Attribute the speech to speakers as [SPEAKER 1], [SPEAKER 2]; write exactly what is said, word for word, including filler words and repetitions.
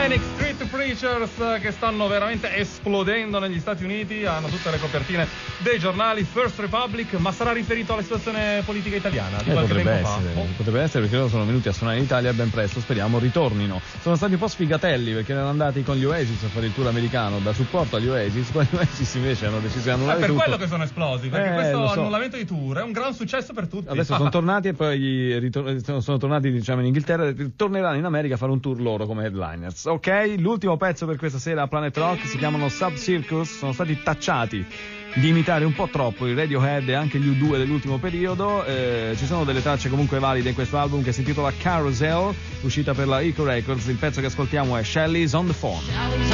[SPEAKER 1] Manic Street Preachers, che stanno veramente esplodendo negli Stati Uniti, hanno tutte le copertine dei giornali. First Republic, ma sarà riferito alla situazione politica italiana di
[SPEAKER 2] eh,
[SPEAKER 1] qualche
[SPEAKER 2] potrebbe
[SPEAKER 1] tempo
[SPEAKER 2] essere,
[SPEAKER 1] fa? Oh.
[SPEAKER 2] potrebbe essere, perché loro sono venuti a suonare in Italia, ben presto speriamo ritornino. Sono stati un po' sfigatelli perché erano andati con gli Oasis a fare il tour americano da supporto agli Oasis, poi gli Oasis invece hanno deciso di annullare
[SPEAKER 1] È per
[SPEAKER 2] tutto.
[SPEAKER 1] quello che sono esplosi, perché
[SPEAKER 2] Eh,
[SPEAKER 1] questo
[SPEAKER 2] lo so.
[SPEAKER 1] annullamento di tour è un gran successo per tutti.
[SPEAKER 2] Adesso sono tornati e poi ritor- sono, sono tornati, diciamo, in Inghilterra e torneranno in America a fare un tour loro come headliners. Ok, l'ultimo pezzo per questa sera a Planet Rock si chiamano Sub Circus, sono stati tacciati di imitare un po' troppo i Radiohead e anche gli U due dell'ultimo periodo. Eh, ci sono delle tracce comunque valide in questo album che si intitola Carousel, uscita per la Echo Records. Il pezzo che ascoltiamo è Shelley's on the Phone.